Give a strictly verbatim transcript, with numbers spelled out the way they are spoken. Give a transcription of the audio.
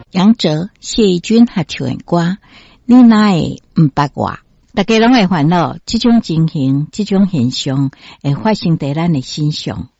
杨哲、谢义军合唱的歌，你哪会毋捌我？大家拢会烦恼，这种情形、这种现象会发生在咱的身上。